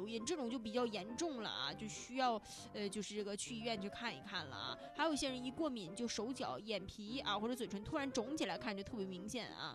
印，这种就比较严重了啊，就需要就是这个去医院去看一看了啊。还有一些人一过敏就手脚、眼皮啊或者嘴唇突然肿起来，看着特别明显啊。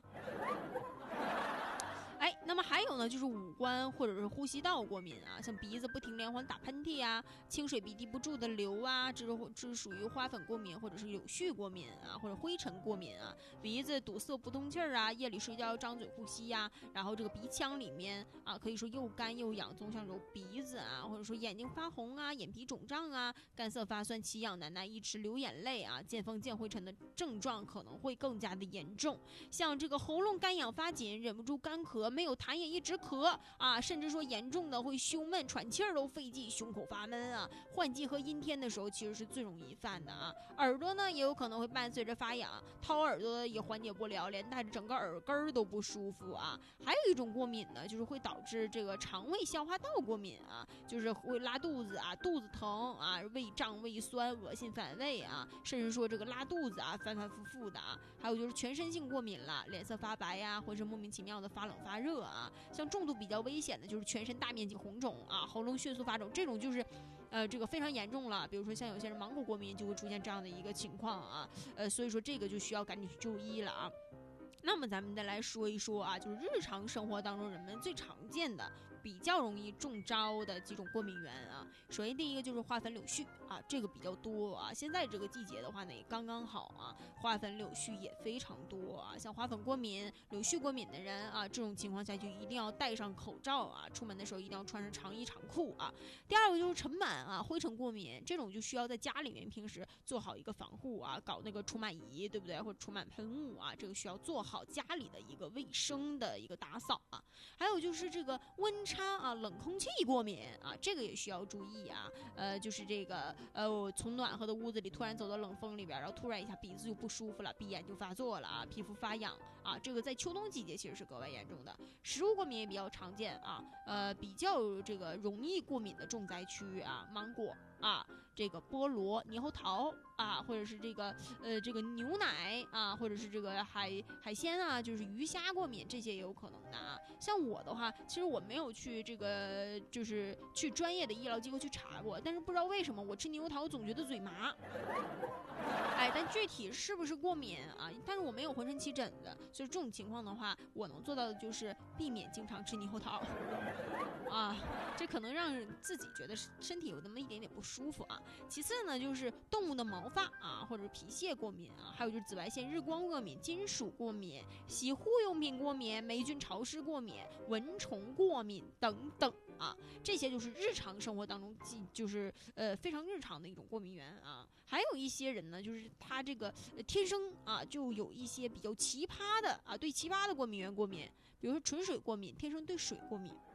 那么还有呢，就是五官或者是呼吸道过敏啊，像鼻子不停连环打喷嚏啊，清水鼻涕不住的流啊，这是属于花粉过敏或者是柳絮过敏啊，或者灰尘过敏啊。鼻子堵塞不通气儿啊，夜里睡觉要张嘴呼吸呀，然后这个鼻腔里面啊，可以说又干又痒，总想揉鼻子啊，或者说眼睛发红啊，眼皮肿胀啊，干涩发酸，奇痒难耐，一直流眼泪啊，见风见灰尘的症状可能会更加的严重。像这个喉咙干痒发紧，忍不住干咳，没有痰也一直咳啊，甚至说严重的会胸闷，喘气儿都费劲，胸口发闷啊。换季和阴天的时候其实是最容易犯的啊。耳朵呢也有可能会伴随着发痒，掏耳朵也缓解不了，连带着整个耳根都不舒服啊。还有一种过敏呢，就是会导致这个肠胃消化道过敏啊，就是会拉肚子啊，肚子疼啊，胃胀胃酸，恶心反胃啊，甚至说这个拉肚子啊，反反复复的啊。还有就是全身性过敏了，脸色发白呀，浑身莫名其妙的发冷发热啊。像重度比较危险的就是全身大面积红肿啊，喉咙迅速发肿，这种就是这个非常严重了。比如说像有些人芒果过敏就会出现这样的一个情况啊，所以说这个就需要赶紧去就医了啊。那么咱们再来说一说啊，就是日常生活当中人们最常见的、比较容易中招的几种过敏源啊。首先第一个就是花粉、柳絮啊，这个比较多啊。现在这个季节的话呢，也刚刚好啊，花粉、柳絮也非常多啊。像花粉过敏、柳絮过敏的人啊，这种情况下就一定要戴上口罩啊，出门的时候一定要穿上长衣长裤啊。第二个就是尘螨啊，灰尘过敏，这种就需要在家里面平时做好一个防护啊，搞那个除螨仪，对不对？或者除螨喷雾啊，这个需要做好家里的一个卫生的一个打扫啊。还有就是这个温差啊，冷空气过敏啊，这个也需要注意啊。就是这个我从暖和的屋子里突然走到冷风里边，然后突然一下鼻子就不舒服了，鼻炎就发作了啊，皮肤发痒啊，这个在秋冬季节其实是格外严重的。食物过敏也比较常见啊，比较这个容易过敏的重灾区啊，芒果啊，这个菠萝、猕猴桃啊，或者是这个牛奶啊，或者是这个海鲜啊，就是鱼虾过敏，这些也有可能的啊。像我的话，其实我没有去这个就是去专业的医疗机构去查过，但是不知道为什么我吃猕猴桃总觉得嘴麻。但具体是不是过敏啊？但是我没有浑身起疹子，所以这种情况的话，我能做到的就是避免经常吃猕猴桃啊，这可能让自己觉得身体有那么一点点不舒服啊。其次呢，就是动物的毛发啊，或者皮屑过敏啊，还有就是紫外线、日光过敏、金属过敏、洗护用品过敏、霉菌潮湿过敏、蚊虫过敏等等啊，这些就是日常生活当中就是非常日常的一种过敏源啊。还有一些人呢，就是他这个天生啊就有一些比较奇葩的啊，对奇葩的过敏源过敏，比如说纯水过敏，天生对水过敏。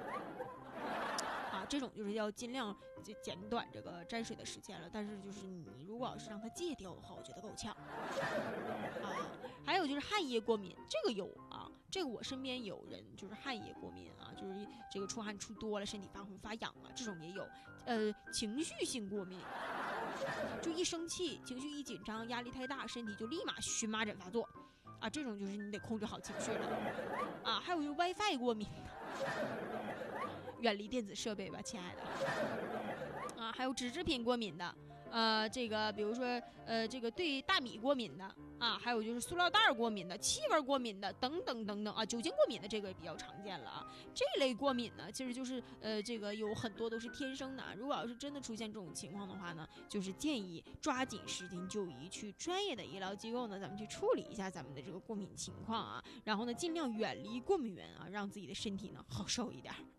这种就是要尽量减短这个沾水的时间了，但是就是你如果要是让它戒掉的话，我觉得够呛啊。还有就是汗液过敏，这个有啊，这个我身边有人就是汗液过敏啊，就是这个出汗出多了，身体发红发痒啊，这种也有。情绪性过敏，就一生气，情绪一紧张，压力太大，身体就立马荨麻疹发作啊，这种就是你得控制好情绪了啊。还有就是 WiFi 过敏。远离电子设备吧，亲爱的啊！还有纸制品过敏的，这个比如说这个对大米过敏的啊，还有就是塑料袋过敏的、气味过敏的等等等等啊，酒精过敏的这个也比较常见了啊。这类过敏呢，其实就是这个有很多都是天生的。如果要是真的出现这种情况的话呢，就是建议抓紧时间就医，去专业的医疗机构呢，咱们去处理一下咱们的这个过敏情况啊，然后呢，尽量远离过敏源啊，让自己的身体呢好受一点。